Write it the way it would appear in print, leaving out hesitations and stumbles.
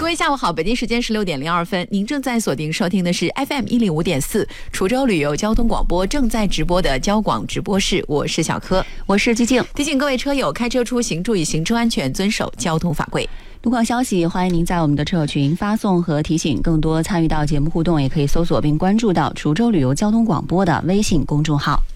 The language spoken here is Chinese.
各位下午好，北京时间16:02，您正在锁定收听的是 FM105.4滁州旅游交通广播正在直播的交广直播室，我是小柯， 我是季静。 提醒各位车友开车出行注意行车安全，遵守交通法规。 路况消息，欢迎您在我们的车友群发送和提醒，更多参与到节目互动，也可以搜索并关注到滁州旅游交通广播的微信公众号。